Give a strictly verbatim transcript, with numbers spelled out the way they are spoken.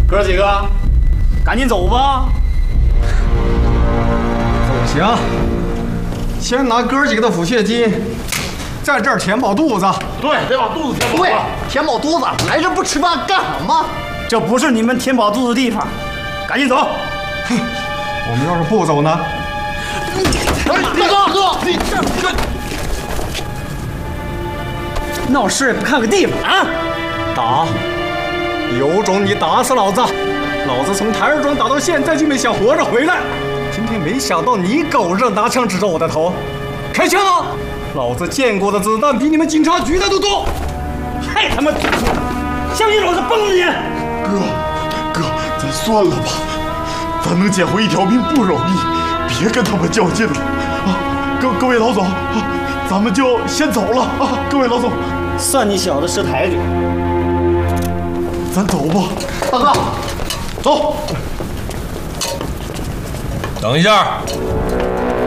哥几个，赶紧走吧。 行，先拿哥几个的抚恤金，在这儿填饱肚子。 对，得把肚子填饱。 对，填饱肚子，来这不吃饭干什么？ 这不是你们填饱肚子的地方，赶紧走。 哼，我们要是不走呢？ 大哥，哥，你这这闹事也不看个地方啊！ 打，有种你打死老子！老子从台儿庄打到现在就没想活着回来，今天没想到你狗日拿枪指着我的头，开枪啊！老子见过的子弹比你们警察局的都多！ 太他妈土了！相信老子崩了你！ 哥，哥，咱算了吧，咱能捡回一条命不容易，别跟他们较劲了啊！各各位老总啊，咱们就先走了啊！各位老总， 算你小子识抬举。 咱走吧。 大哥，走。 等一下。